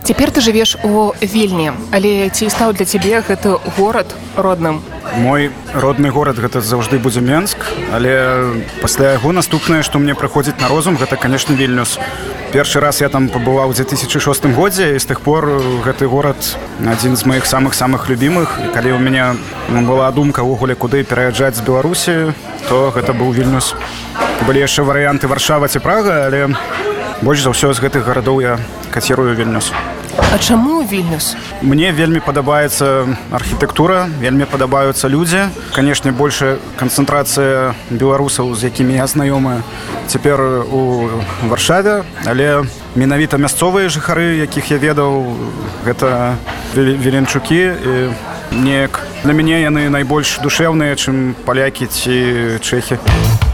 Цяпер ты жывеш у Вільні, але ці стаў для цябе гэты горад родным? Мой родны горад гэта заўжды будзе Менск, але пасля яго наступнае, што мне прыходзіць на розум, гэта, канешне, Вільнюс. Першы раз я там пабываў у 2006 годзе, і з тых пор гэты горад адзін з маіх самых любімых. І калі ў мяне была думка ўвогуле куды пераязджаць з Беларусі, то гэта быў Вільнюс. Былі яшчэ варыянты Варшава ці Прага, але больш за ўсё з гэтых гарадоў я кацірую Вільнюс. А чаму Вільнюс? Мне вельмі падабаецца архітэктура, вельмі падабаюцца людзі. Канешне, большая канцэнтрацыя беларусаў, з якімі я знаёмы цяпер у Варшаве, але менавіта мясцовыя жыхары, якіх я ведаў, гэта віленчукі, і неяк для мяне яны найбольш душэўныя, чым палякі ці чэхі.